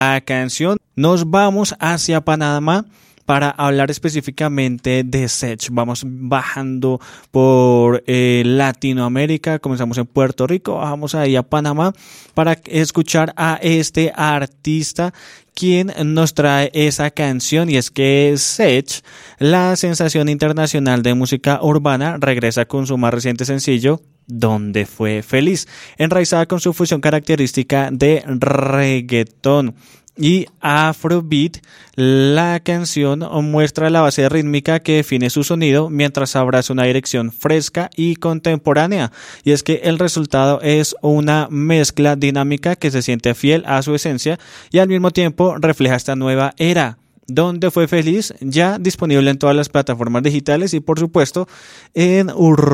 la canción, nos vamos hacia Panamá para hablar específicamente de Sech. Vamos bajando por Latinoamérica, comenzamos en Puerto Rico, bajamos ahí a Panamá para escuchar a este artista quien nos trae esa canción, y es que Sech, la sensación internacional de música urbana, regresa con su más reciente sencillo, Donde fue feliz, enraizada con su fusión característica de reggaetón y afrobeat. La canción muestra la base rítmica que define su sonido mientras abraza una dirección fresca y contemporánea, y es que el resultado es una mezcla dinámica que se siente fiel a su esencia y al mismo tiempo refleja esta nueva era. Donde fue feliz, ya disponible en todas las plataformas digitales y por supuesto en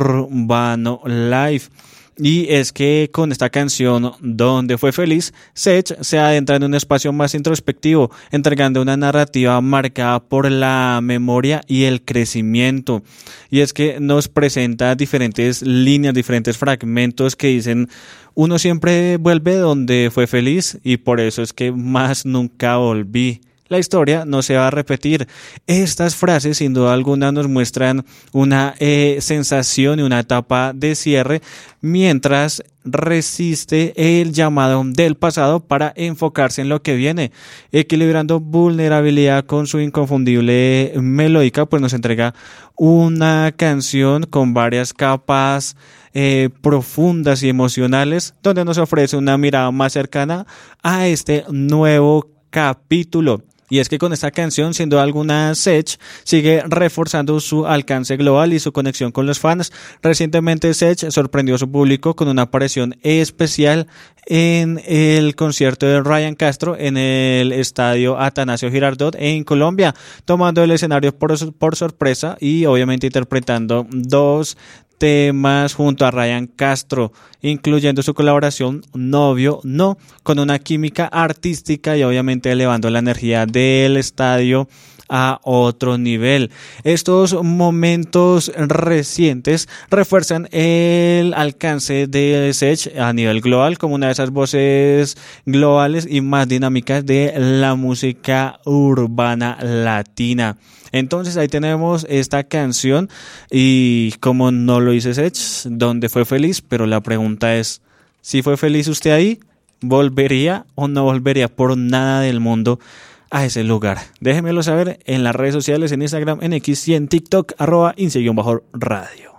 Urbano Live. Y es que con esta canción, Donde fue feliz, Sech se adentra en un espacio más introspectivo, entregando una narrativa marcada por la memoria y el crecimiento. Y es que nos presenta diferentes líneas, diferentes fragmentos que dicen: uno siempre vuelve donde fue feliz y por eso es que más nunca volví. La historia no se va a repetir. Estas frases sin duda alguna nos muestran una sensación y una etapa de cierre mientras resiste el llamado del pasado para enfocarse en lo que viene. Equilibrando vulnerabilidad con su inconfundible melódica, pues nos entrega una canción con varias capas profundas y emocionales, donde nos ofrece una mirada más cercana a este nuevo capítulo. Y es que con esta canción, sin duda alguna, Sech sigue reforzando su alcance global y su conexión con los fans. Recientemente Sech sorprendió a su público con una aparición especial en el concierto de Ryan Castro en el estadio Atanasio Girardot en Colombia, tomando el escenario por sorpresa y obviamente interpretando dos temas junto a Ryan Castro, incluyendo su colaboración Novio No, con una química artística y obviamente elevando la energía del estadio a otro nivel. Estos momentos recientes refuerzan el alcance de Sech a nivel global como una de esas voces globales y más dinámicas de la música urbana latina. Entonces ahí tenemos esta canción y como no lo dice Sech, ¿dónde fue feliz? Pero la pregunta es, ¿si fue feliz usted ahí? ¿Volvería o no volvería por nada del mundo a ese lugar? Déjenmelo saber en las redes sociales, en Instagram, en X y en TikTok, @inse_radio.